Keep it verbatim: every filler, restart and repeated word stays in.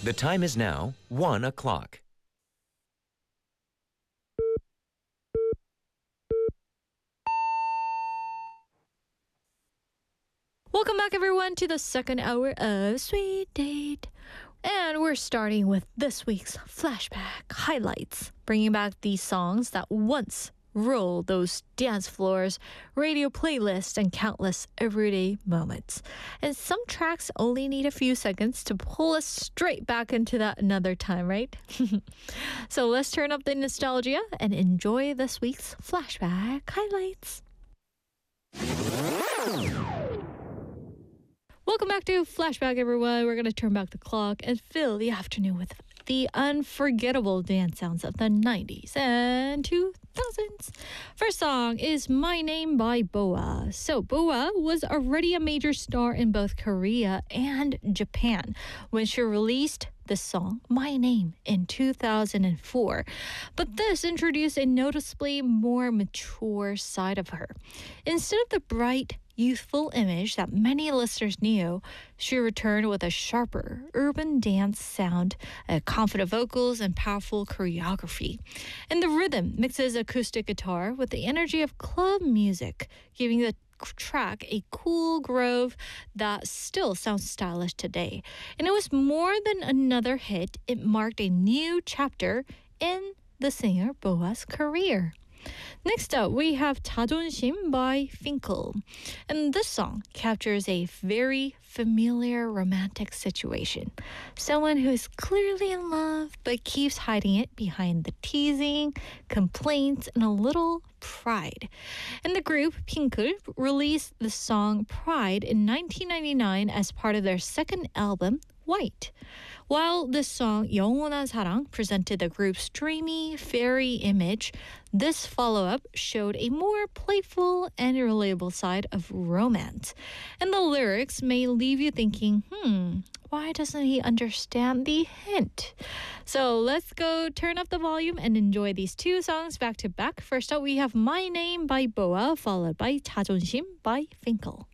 The time is now one o'clock. Welcome back, everyone, to the second hour of Sweet Date. And we're starting with this week's flashback highlights, bringing back these songs that once ruled those dance floors, radio playlists, and countless everyday moments. And some tracks only need a few seconds to pull us straight back into that another time, right? So let's turn up the nostalgia and enjoy this week's flashback highlights. Welcome back to Flashback, everyone. We're going to turn back the clock and fill the afternoon with the unforgettable dance sounds of the nineties and two thousands. First song is My Name by Boa. So Boa was already a major star in both Korea and Japan when she released the song My Name in two thousand four. But this introduced a noticeably more mature side of her. Instead of the bright, youthful image that many listeners knew, she returned with a sharper urban dance sound, uh, confident vocals, and powerful choreography. And the rhythm mixes acoustic guitar with the energy of club music, giving the track a cool groove that still sounds stylish today. And it was more than another hit. It marked a new chapter in the singer Boa's career. Next up, we have 자존심 by Finkel. And this song captures a very familiar romantic situation. Someone who is clearly in love but keeps hiding it behind the teasing, complaints, and a little pride. And the group Finkel released the song Pride in nineteen ninety-nine as part of their second album, White. While this song, 영원한 사랑, presented the group's dreamy, fairy image, this follow-up showed a more playful and relatable side of romance. And the lyrics may leave you thinking, hmm, why doesn't he understand the hint? So let's go turn up the volume and enjoy these two songs back to back. First up, we have My Name by Boa, followed by 자존심 by Finkel.